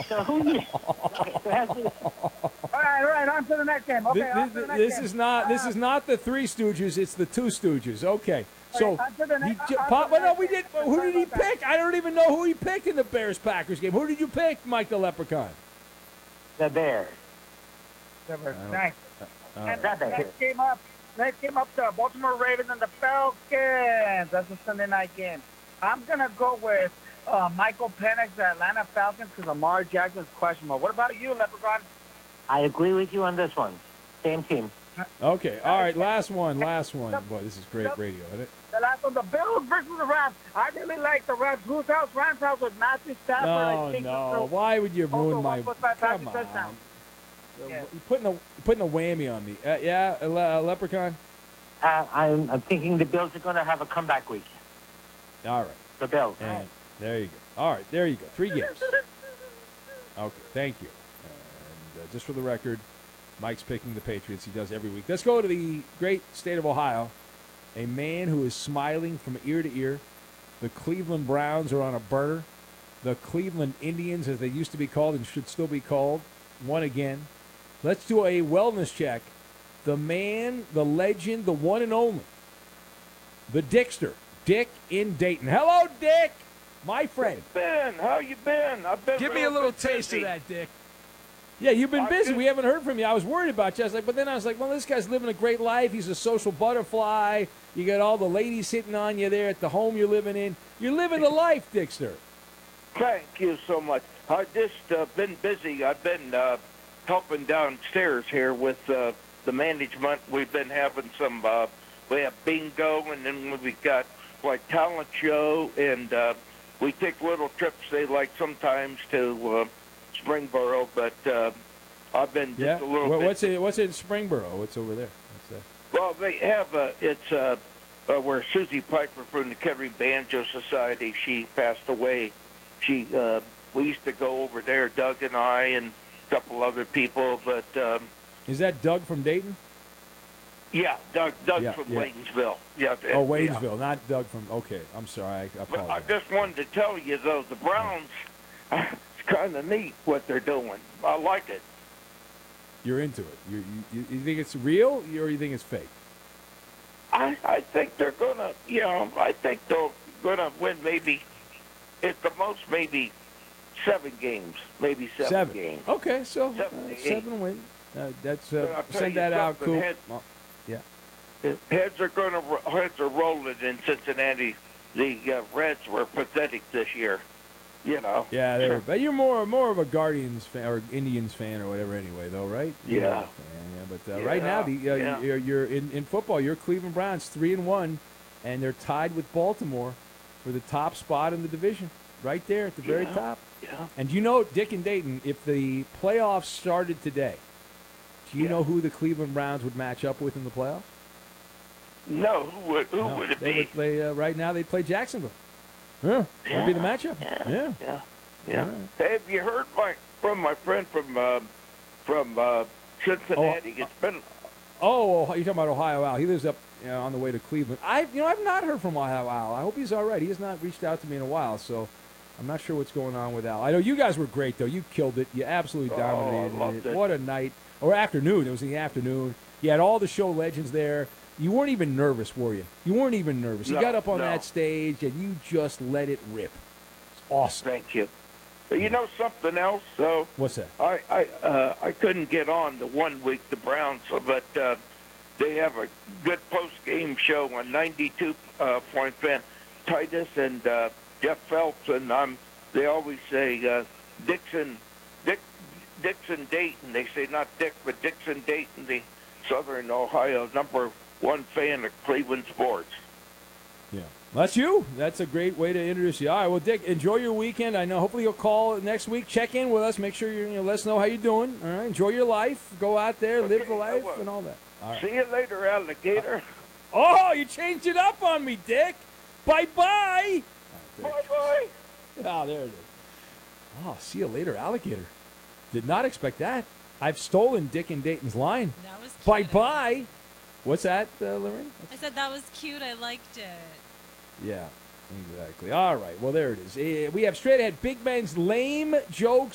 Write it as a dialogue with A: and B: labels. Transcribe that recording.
A: So who you?
B: All right, on to the next game. Okay, on to the next
C: This
B: game.
C: is not the Three Stooges. It's the Two Stooges. Okay. So,
B: on to the next- on to
C: Pop,
B: the
C: no,
B: next
C: we
B: game.
C: did. Who did he
B: Sorry about that.
C: pick? I don't even know who he picked in the Bears-Packers game. Who did you pick, Mike the Leprechaun?
A: The Bears.
B: Thanks. And
A: That Bears.
B: next game up, the Baltimore Ravens and the Falcons. That's a Sunday night game. I'm going to go with Michael Penix, the Atlanta Falcons, because Lamar Jackson's questionable. What about you, Leprechaun?
A: I agree with you on this one. Same team.
C: Okay. All right. Last one. Boy, this is great radio, isn't it?
B: The last one, the Bills versus the Rams. I really like the Rams. Whose house? Rams house with Matthew Stafford. I think
C: No. Why would you ruin my?
B: Come
C: Come on. You're putting a whammy on me. Leprechaun.
A: I'm thinking the Bills are going to have a comeback week.
C: All right.
A: The Bills.
C: And there you go. All right. There you go. 3 games. Okay. Thank you. And just for the record, Mike's picking the Patriots. He does every week. Let's go to the great state of Ohio. A man who is smiling from ear to ear. The Cleveland Browns are on a burner. The Cleveland Indians, as they used to be called and should still be called, won again. Let's do a wellness check. The man, the legend, the one and only, the Dickster, Dick in Dayton. Hello, Dick, my friend.
D: Ben, how you been? I've been.
E: Give me a little taste of that, Dick.
C: Yeah, you've been busy. We haven't heard from you. I was worried about you. But then I was like, well, this guy's living a great life. He's a social butterfly. You got all the ladies hitting on you there at the home you're living in. You're living the life, Dickster.
D: Thank you so much. I've just been busy. I've been helping downstairs here with the management. We've been having some. We have bingo, and then we've got like talent show, and we take little trips. They like sometimes to Springboro, but I've been just a little bit.
C: What's in Springboro? What's over there?
D: Well, they have it's where Susie Piper from the Kettering Banjo Society. She passed away. We used to go over there, Doug and I, and a couple other people. But
C: is that Doug from Dayton?
D: Yeah, Doug from Waynesville. Yeah.
C: Oh, Waynesville, not Doug from. Okay, I'm sorry. I apologize.
D: I just wanted to tell you though, the Browns. It's kind of neat what they're doing. I like it.
C: You're into it. You think it's real, or you think it's fake?
D: I think they're gonna. I think they're gonna win. Maybe at the most, maybe 7 games. Maybe seven games.
C: Okay, so
D: 7
C: wins. That's send that out, Coop.
D: Heads are rolling in Cincinnati. The Reds were pathetic this year.
C: Yeah, but you're more of a Guardians fan or Indians fan or whatever, anyway, though, right?
D: Yeah.
C: But right now, you're in football. You're Cleveland Browns 3-1, and they're tied with Baltimore for the top spot in the division, right there at the very top.
D: Yeah.
C: And Dick and Dayton, if the playoffs started today, do you know who the Cleveland Browns would match up with in the playoffs?
D: No, who would it be?
C: Would play, right now, they play Jacksonville. Yeah, that'd be the matchup. Yeah.
D: Right. Hey, have you heard from my friend from Cincinnati? It's been.
C: Oh, you're talking about Ohio Al. He lives up on the way to Cleveland. I've not heard from Ohio Al. I hope he's all right. He has not reached out to me in a while, so I'm not sure what's going on with Al. I know you guys were great though. You killed it. You absolutely dominated
D: loved it.
C: What a night or afternoon. It was in the afternoon. You had all the show legends there. You weren't even nervous, were you? You weren't even nervous. You got up on that stage and you just let it rip. It's awesome.
D: Thank you. But you know something else? So
C: what's that?
D: I couldn't get on the 1 week the Browns, but they have a good post game show on 92 Point Fan. Titus and Jeff Phelps, and they always say Dixon Dayton. They say not Dick, but Dixon Dayton, the Southern Ohio #1 fan of Cleveland sports.
C: Yeah. That's you. That's a great way to introduce you. All right, well, Dick, enjoy your weekend. I know hopefully you'll call next week, check in with us, make sure you let us know how you're doing. All right, enjoy your life. Go out there, live the life, and all that. All right.
D: See you later, alligator.
C: Oh, you changed it up on me, Dick. Bye-bye.
D: Bye-bye.
C: Oh, there it is. Oh, see you later, alligator. Did not expect that. I've stolen Dick and Dayton's line.
F: That was cute.
C: Bye-bye. What's that, Lorraine?
F: I said that was cute. I liked it.
C: Yeah, exactly. All right. Well, there it is. We have straight ahead Big Ben's lame jokes